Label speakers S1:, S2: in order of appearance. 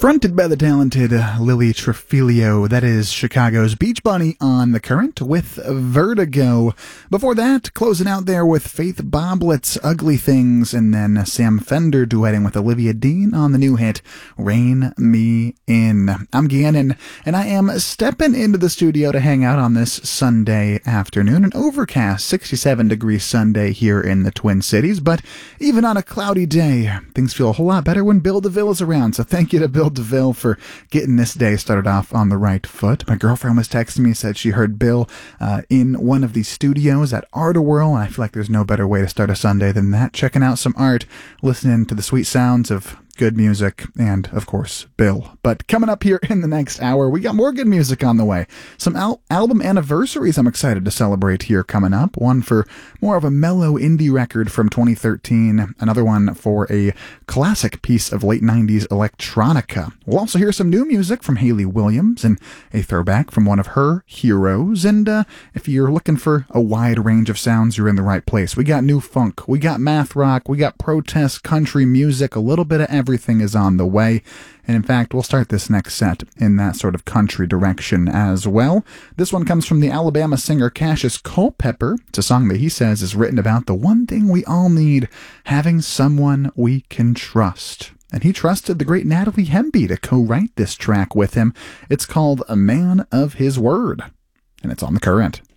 S1: Fronted by the talented Lily Trafilio, that is Chicago's Beach Bunny on The Current with Vertigo. Before that, closing out there with Faith Boblett's Ugly Things, and then Sam Fender duetting with Olivia Dean on the new hit Rain Me In. I'm Gannon, and I am stepping into the studio to hang out on this Sunday afternoon, an overcast 67-degree Sunday here in the Twin Cities, but even on a cloudy day, things feel a whole lot better when Bill DeVille is around, so thank you to Bill DeVille for getting this day started off on the right foot. My girlfriend was texting me, said she heard Bill in one of the studios at Art-A-Whirl, and I feel like there's no better way to start a Sunday than that, checking out some art, listening to the sweet sounds of good music, and, of course, Bill. But coming up here in the next hour, we got more good music on the way. Some album anniversaries I'm excited to celebrate here coming up. One for more of a mellow indie record from 2013. Another one for a classic piece of late 90s electronica. We'll also hear some new music from Hayley Williams and a throwback from one of her heroes. And if you're looking for a wide range of sounds, you're in the right place. We got new funk, we got math rock, we got protest country music, a little bit of everything is on the way. And in fact, we'll start this next set in that sort of country direction as well. This one comes from the Alabama singer Cassius Culpepper. It's a song that he says is written about the one thing we all need, having someone we can trust. And he trusted the great Natalie Hemby to co-write this track with him. It's called A Man of His Word, and it's on The Current.